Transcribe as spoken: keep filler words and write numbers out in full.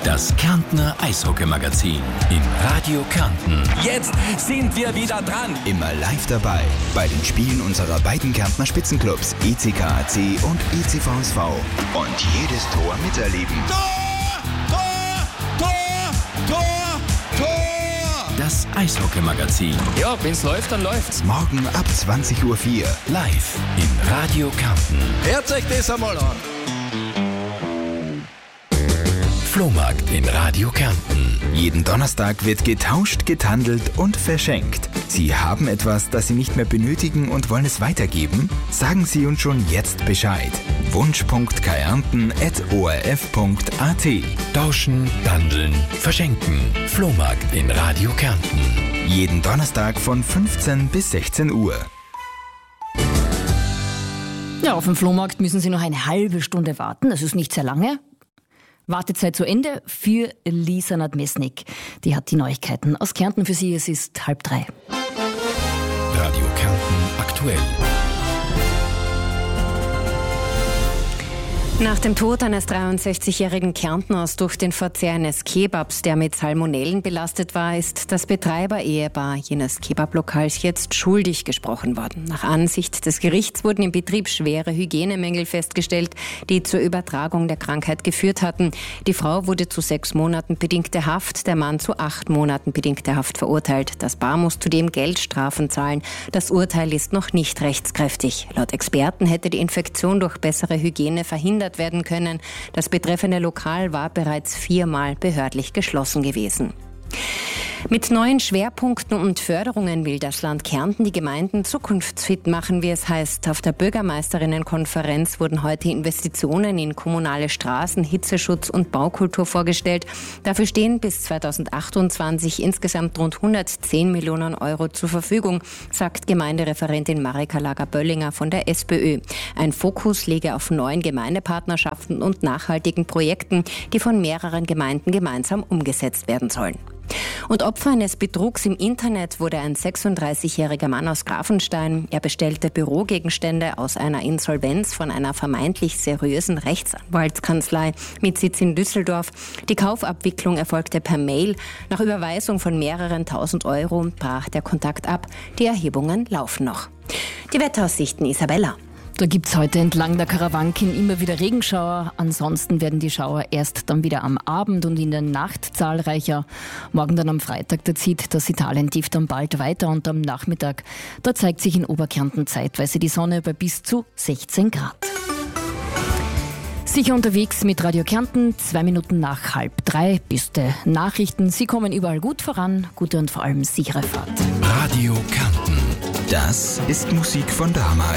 Das Kärntner Eishockey-Magazin in Radio Kärnten. Jetzt sind wir wieder dran. Immer live dabei bei den Spielen unserer beiden Kärntner Spitzenclubs E C K A C und E C V S V. Und jedes Tor miterleben. Tor! Tor! Tor! Tor! Tor! Das Eishockey-Magazin. Ja, wenn's läuft, dann läuft's. Morgen ab zwanzig Uhr vier. Live in Radio Kärnten. Hört euch das einmal an. Flohmarkt in Radio Kärnten. Jeden Donnerstag wird getauscht, gethandelt und verschenkt. Sie haben etwas, das Sie nicht mehr benötigen und wollen es weitergeben? Sagen Sie uns schon jetzt Bescheid. wunsch punkt kärnten at o r f punkt a t. Tauschen, handeln, verschenken. Flohmarkt in Radio Kärnten. Jeden Donnerstag von fünfzehn bis sechzehn Uhr. Ja, auf dem Flohmarkt müssen Sie noch eine halbe Stunde warten. Das ist nicht sehr lange. Wartezeit zu Ende für Lisa Nadmesnik. Die hat die Neuigkeiten aus Kärnten für Sie. Es ist halb drei. Radio Kärnten aktuell. Nach dem Tod eines dreiundsechzigjährigen Kärntners durch den Verzehr eines Kebabs, der mit Salmonellen belastet war, ist das Betreiber-Ehepaar jenes Kebablokals jetzt schuldig gesprochen worden. Nach Ansicht des Gerichts wurden im Betrieb schwere Hygienemängel festgestellt, die zur Übertragung der Krankheit geführt hatten. Die Frau wurde zu sechs Monaten bedingte Haft, der Mann zu acht Monaten bedingte Haft verurteilt. Das Paar muss zudem Geldstrafen zahlen. Das Urteil ist noch nicht rechtskräftig. Laut Experten hätte die Infektion durch bessere Hygiene verhindert werden können. Das betreffende Lokal war bereits viermal behördlich geschlossen gewesen. Mit neuen Schwerpunkten und Förderungen will das Land Kärnten die Gemeinden zukunftsfit machen, wie es heißt. Auf der Bürgermeisterinnenkonferenz wurden heute Investitionen in kommunale Straßen, Hitzeschutz und Baukultur vorgestellt. Dafür stehen bis zweitausendachtundzwanzig insgesamt rund hundertzehn Millionen Euro zur Verfügung, sagt Gemeindereferentin Marika Lager-Böllinger von der SPÖ. Ein Fokus lege auf neuen Gemeindepartnerschaften und nachhaltigen Projekten, die von mehreren Gemeinden gemeinsam umgesetzt werden sollen. Und Opfer eines Betrugs im Internet wurde ein sechsunddreißigjähriger Mann aus Grafenstein. Er bestellte Bürogegenstände aus einer Insolvenz von einer vermeintlich seriösen Rechtsanwaltskanzlei mit Sitz in Düsseldorf. Die Kaufabwicklung erfolgte per Mail. Nach Überweisung von mehreren tausend Euro brach der Kontakt ab. Die Erhebungen laufen noch. Die Wetteraussichten, Isabella. Da gibt es heute entlang der Karawanken immer wieder Regenschauer. Ansonsten werden die Schauer erst dann wieder am Abend und in der Nacht zahlreicher. Morgen dann am Freitag, da zieht das Italentief dann bald weiter und am Nachmittag, da zeigt sich in Oberkärnten zeitweise die Sonne bei bis zu sechzehn Grad. Sicher unterwegs mit Radio Kärnten, zwei Minuten nach halb drei. Beste Nachrichten, Sie kommen überall gut voran. Gute und vor allem sichere Fahrt. Radio Kärnten. Das ist Musik von damals.